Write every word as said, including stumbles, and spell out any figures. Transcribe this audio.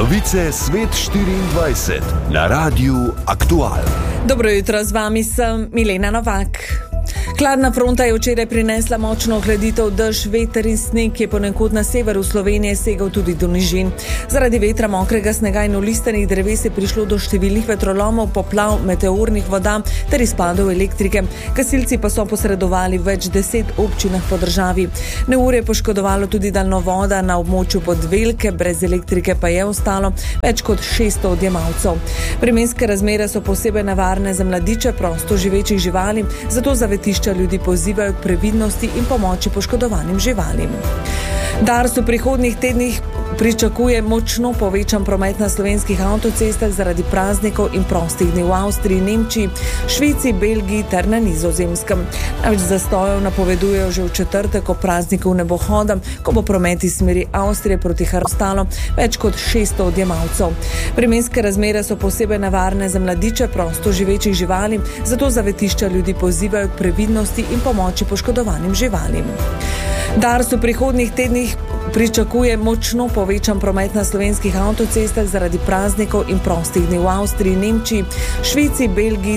Novice Svet štiriindvajset na Radiu Aktual. Dobro jutro, z vami sem Milena Novak. Hladna fronta je včeraj prinesla močno ohladitev, dež, veter in sneg, ki je ponekod na severu Slovenije segal tudi do nižin. Zaradi vetra, mokrega snega in olistanih dreves je prišlo do številnih vetrolomov, poplav, meteornih voda ter izpadov elektrike. Gasilci pa so posredovali v več deset občinah po državi. Neurje je poškodovalo tudi daljnovoda na območju Podvelke, brez elektrike pa je ostalo več kot šeststo odjemalcev. Vremenske razmere so posebej nevarne za mladiče, prosto živečih živali, zato zavetišča ljudi pozivajo k previdnosti in pomoči poškodovanim živalim. Dars v prihodnjih tednih pričakuje močno povečan promet na slovenskih avtocestah zaradi praznikov in prostih dni v Avstriji, Nemčiji, Švici, Belgiji ter na Nizozemskem. Največ zastojev napovedujejo že v četrtek, ko praznikov ne bo hoda, ko bo promet iz smeri Avstrije proti Hrvatskemu več kot šeststo odjemalcev. Vremenske razmere so posebej nevarne za mladiče, prosto živečih živali, zato zavetišča ljudi pozivajo k previdnosti in pomoči poškodovanim živalim. Dars v prihodnjih tednih pričakuje močno povečan promet na slovenskih avtocestah zaradi praznikov in prostih dni v Avstriji, Nemčiji, Švici, Belgiji